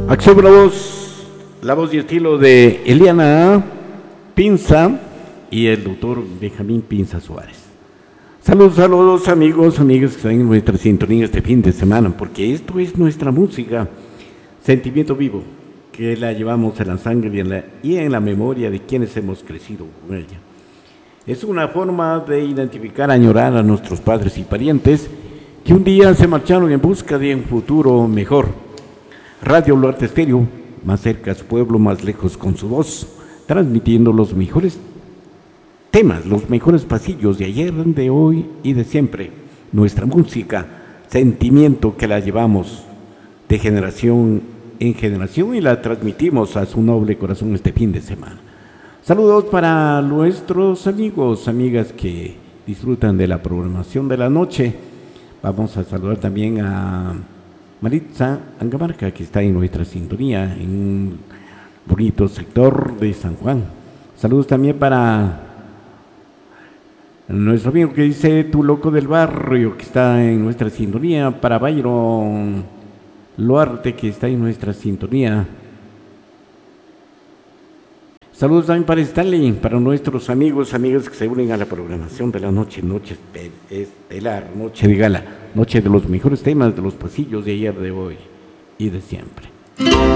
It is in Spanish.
Acción la voz y estilo de Eliana Pinza y el doctor Benjamín Pinza Suárez. Saludos amigos, amigas que están en nuestra sintonía este fin de semana, porque esto es nuestra música, sentimiento vivo, que la llevamos en la sangre y en la memoria de quienes hemos crecido con ella. Es una forma de identificar, añorar a nuestros padres y parientes que un día se marcharon en busca de un futuro mejor. Radio Luarte Estéreo, más cerca a su pueblo, más lejos con su voz, transmitiendo los mejores temas, los mejores pasillos de ayer, de hoy y de siempre. Nuestra música, sentimiento que la llevamos de generación en generación y la transmitimos a su noble corazón este fin de semana. Saludos para nuestros amigos, amigas que disfrutan de la programación de la noche. Vamos a saludar también a Maritza Angamarca, que está en nuestra sintonía en un bonito sector de San Juan. Saludos también para nuestro amigo que dice Tu Loco del Barrio, que está en nuestra sintonía, para Byron Luarte, que está en nuestra sintonía. Saludos también para Stanley, para nuestros amigos, amigas que se unen a la programación de la noche estelar, noche de gala, noche de los mejores temas de los pasillos de ayer, de hoy y de siempre.